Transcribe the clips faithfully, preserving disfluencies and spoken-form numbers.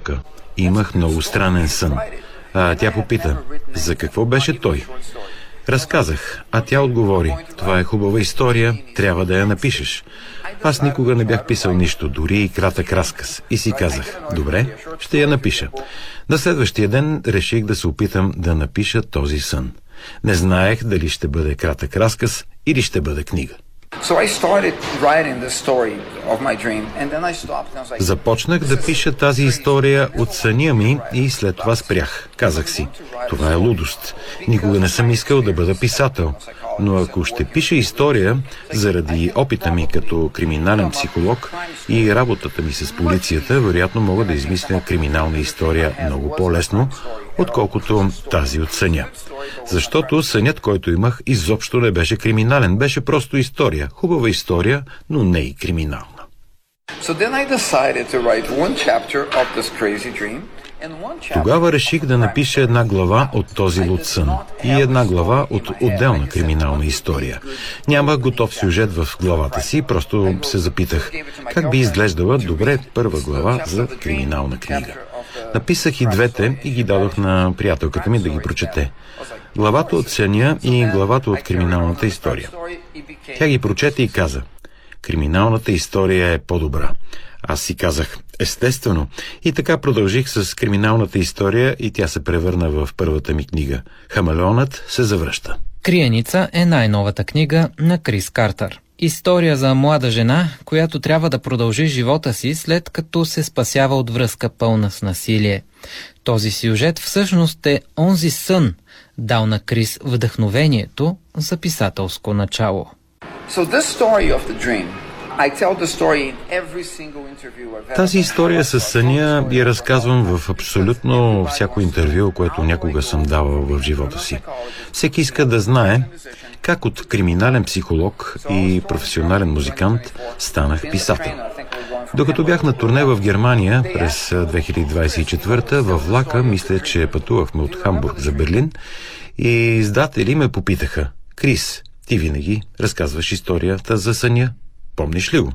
Нью-Йорка. Имах много странен сън. А тя попита, за какво беше той? Разказах, а тя отговори, това е хубава история, трябва да я напишеш. Аз никога не бях писал нищо, дори и кратък разказ. И си казах, добре, ще я напиша. На следващия ден реших да се опитам да напиша този сън. Не знаех дали ще бъде кратък разказ или ще бъде книга. Започнах да пиша тази история от съня ми и след това спрях. Казах си, това е лудост. Никога не съм искал да бъда писател. Но ако ще пиша история, заради опита ми като криминален психолог и работата ми с полицията, вероятно мога да измисля криминална история много по-лесно, отколкото тази от съня. Защото сънят, който имах, изобщо не беше криминален, беше просто история. Хубава история, но не и криминална. Тогава реших да напиша една глава от този луд сън и една глава от отделна криминална история. Нямах готов сюжет в главата си, просто се запитах как би изглеждала добре първа глава за криминална книга. Написах и двете и ги дадох на приятелката ми да ги прочете. Главата от съня и главата от криминалната история. Тя ги прочете и каза, криминалната история е по-добра. Аз си казах, естествено. И така продължих с криминалната история и тя се превърна в първата ми книга. Хамелеонът се завръща. Криеница е най-новата книга на Крис Картър. История за млада жена, която трябва да продължи живота си, след като се спасява от връзка пълна с насилие. Този сюжет всъщност е онзи сън, дал на Крис вдъхновението за писателско начало. Тази история с съня я разказвам в абсолютно всяко интервю, което някога съм давал в живота си. Всеки иска да знае как от криминален психолог и професионален музикант станах писател. Докато бях на турне в Германия през две хиляди двадесет и четвърта, във влака, мисля, че пътувахме от Хамбург за Берлин, и издатели ме попитаха, Крис, ти винаги разказваш историята за съня. Помниш ли го?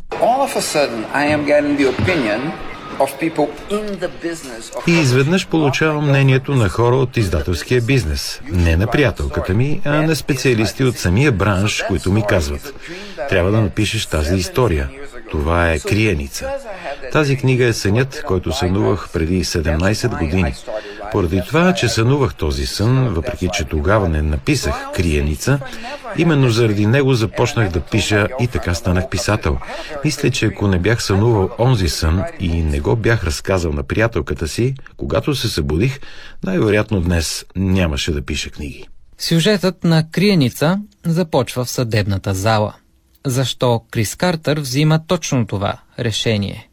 И изведнъж получавам мнението на хора от издателския бизнес. Не на приятелката ми, а на специалисти от самия бранш, които ми казват, трябва да напишеш тази история. Това е Криеница. Тази книга е сънят, който сънувах преди седемнадесет години. Поради това, че сънувах този сън, въпреки че тогава не написах Криеница, именно заради него започнах да пиша и така станах писател. Мисля, че ако не бях сънувал онзи сън и не го бях разказал на приятелката си, когато се събудих, най-вероятно днес нямаше да пиша книги. Сюжетът на Криеница започва в съдебната зала. Защо Крис Картър взима точно това решение?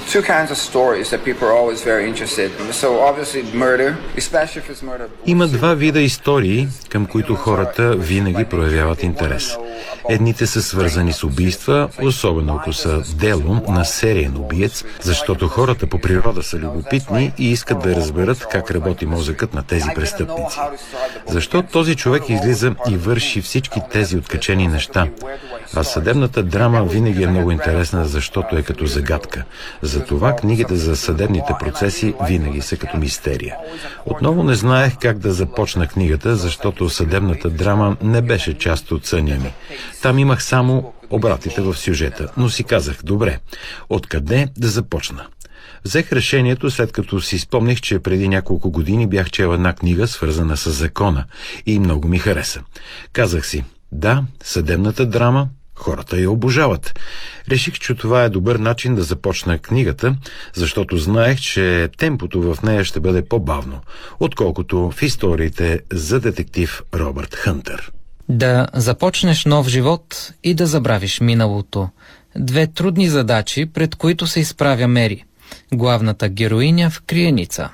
Има два вида истории, към които хората винаги проявяват интерес. Едните са свързани с убийства, особено ако са дело на сериен убиец, защото хората по природа са любопитни и искат да разберат как работи мозъкът на тези престъпници. Защо този човек излиза и върши всички тези откачени неща? А съдебната драма винаги е много интересна, защото е като загадка. Затова книгите за съдебните процеси винаги са като мистерия. Отново не знаех как да започна книгата, защото съдебната драма не беше част от съня ми. Там имах само обратите в сюжета, но си казах, добре, откъде да започна? Взех решението, след като си спомних, че преди няколко години бях чел една книга, свързана с закона, и много ми хареса. Казах си, да, съдебната драма, хората я обожават. Реших, че това е добър начин да започна книгата, защото знаех, че темпото в нея ще бъде по-бавно, отколкото в историите за детектив Робърт Хънтър. Да започнеш нов живот и да забравиш миналото. Две трудни задачи, пред които се изправя Мери, главната героиня в Криеница.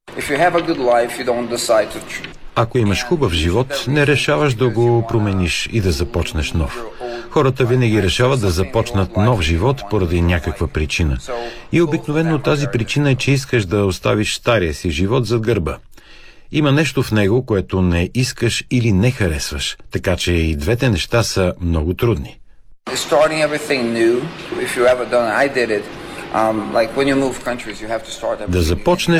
Ако имаш хубав живот, не решаваш да го промениш и да започнеш нов. Хората винаги решават да започнат нов живот поради някаква причина. И обикновено тази причина е, че искаш да оставиш стария си живот зад гърба. Има нещо в него, което не искаш или не харесваш, така че и двете неща са много трудни. Да започнеш